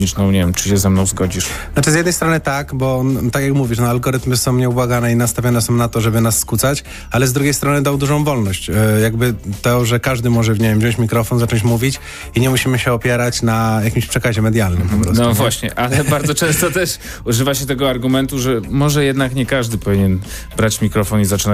Nie wiem, czy się ze mną zgodzisz. Znaczy z jednej strony tak, bo tak jak mówisz, algorytmy są nieubłagane i nastawione są na to, żeby nas skłócać, ale z drugiej strony dał dużą wolność. Jakby to, że każdy może, nie wiem, wziąć mikrofon, zacząć mówić i nie musimy się opierać na jakimś przekazie medialnym po prostu. No właśnie, ale bardzo często też używa się tego argumentu, że może jednak nie każdy powinien brać mikrofon i zaczynać